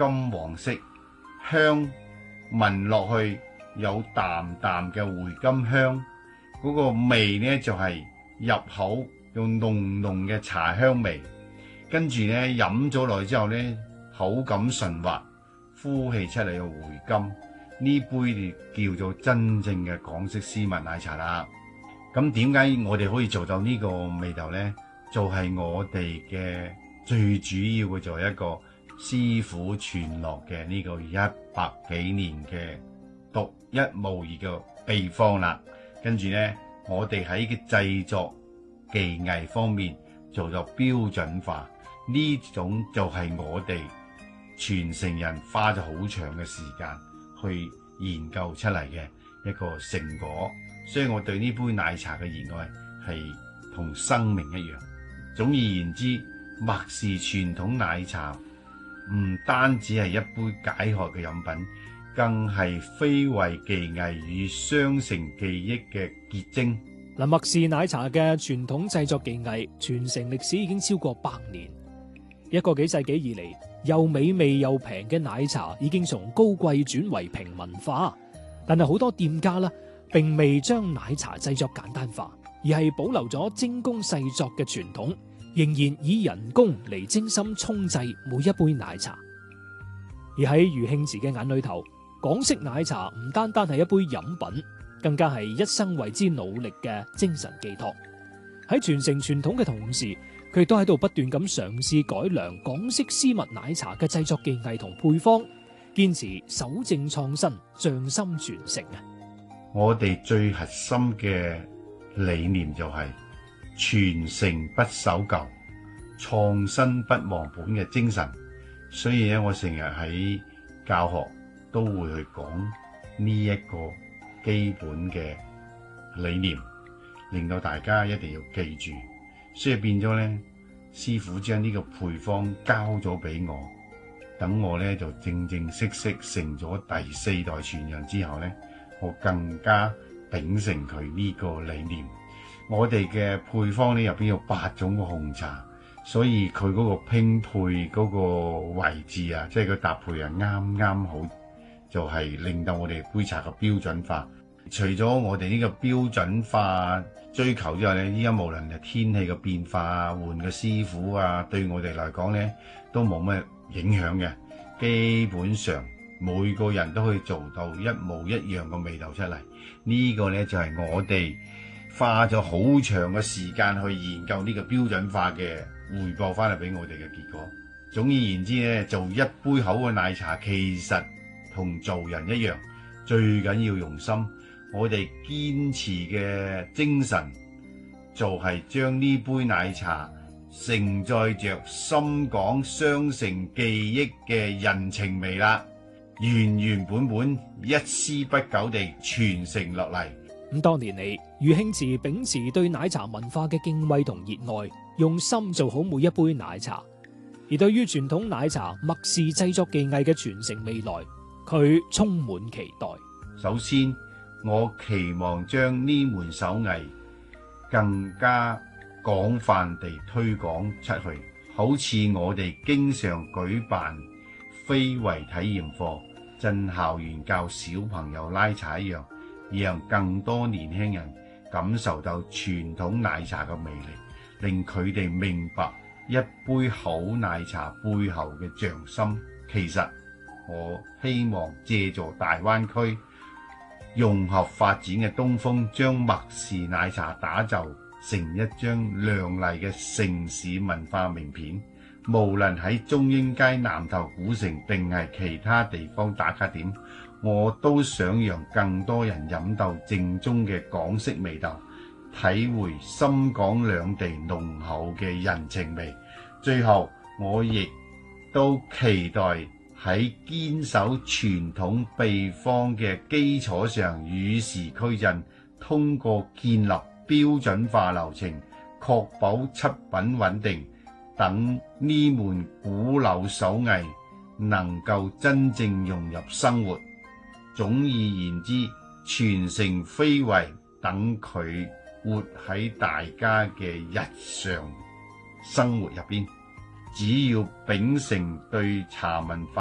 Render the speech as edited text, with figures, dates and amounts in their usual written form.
金黃色，香聞落去有淡淡嘅回甘香，嗰個味呢就係入口有濃濃嘅茶香味，跟住呢飲咗落去之後呢，口感順滑，呼氣出嚟嘅回甘，呢杯就叫做真正嘅港式絲襪奶茶啦。咁點解我哋可以做到呢個味道呢？就係我哋嘅最主要嘅就係一個師傅傳落嘅呢個100幾年嘅獨一無二嘅秘方啦。跟住呢，我哋喺嘅製作技藝方面做咗標準化，呢種就係我哋傳承人花咗好長嘅時間去研究出嚟嘅一個成果。所以我對呢杯奶茶嘅熱愛係同生命一樣。總而言之，麥氏傳統奶茶唔單止係一杯解渴嘅飲品，更係非遺技藝與雙城記憶嘅結晶。 嗱，麥氏奶茶嘅傳統製作技藝傳承歷史已經超過100年。一個幾世紀以嚟，又美味又平嘅奶茶已經從高貴轉為平民化，但係好多店家啦，並未將奶茶製作簡單化，而係保留咗精工細作嘅傳統，仍然以人工嚟精心沖製每一杯奶茶。而喺余慶慈嘅眼裏頭，港式奶茶唔單單係一杯飲品，更加係一生為之努力嘅精神寄託。喺傳承傳統嘅同時，佢亦都喺度不斷咁嘗試改良港式絲襪奶茶嘅製作技藝同配方，堅持守正創新，匠心傳承啊！ 我哋最核心嘅理念就係傳承不守舊，創新不忘本嘅精神。所以咧，我成日喺教學都會去講呢一個基本嘅理念，令到大家一定要記住。所以變咗咧，師傅將呢個配方交咗俾我，等我咧就正正式式成咗第4代傳人之後咧，我更加秉承佢呢個理念。我哋嘅配方咧入邊有8種嘅紅茶，所以佢嗰個拼配嗰個位置啊，即係佢搭配啊啱啱好，就係令到我哋杯茶嘅標準化。除咗我哋呢個標準化追求之外咧，依家無論係天氣嘅變化啊，換個師傅啊，對我哋嚟講咧都冇乜影響嘅。基本上每個人都可以做到一模一樣嘅味道出嚟。呢個咧就係我哋花咗好長嘅時間去研究呢個標準化嘅回報翻嚟俾我哋嘅結果。總而言之咧，做一杯好嘅奶茶其實同做人一樣，最緊要用心。我哋堅持嘅精神就係將呢杯奶茶承載着深港雙城記憶嘅人情味啦，原原本本一絲不苟地傳承落嚟。 咁多年嚟，余慶慈秉持對奶茶文化嘅敬畏同熱愛，用心做好每一杯奶茶。而對於傳統奶茶麥氏製作技藝嘅傳承未來，佢充滿期待。 首先，我期望將呢門手藝更加廣泛地推廣出去，好似我哋經常舉辦非遺體驗課，進校園教小朋友拉茶一樣，讓更多年輕人感受到傳統奶茶嘅魅力，令佢哋明白一杯好奶茶背後嘅匠心。其實我希望借助大灣區融合發展嘅東風，將麥氏奶茶打造成一張亮麗嘅城市文化名片。無論喺中英街、南頭古城定係其他地方打卡點，我都想讓更多人飲到正宗嘅港式味道，體會深港兩地濃厚嘅人情味。最後，我亦都期待喺堅守傳統秘方嘅基礎上與時俱進，通過建立標準化流程，確保出品穩定，等呢門古老手藝能夠真正融入生活。總而言之，傳承非遺，等佢活喺大家嘅日常生活入邊。只要秉承對茶文化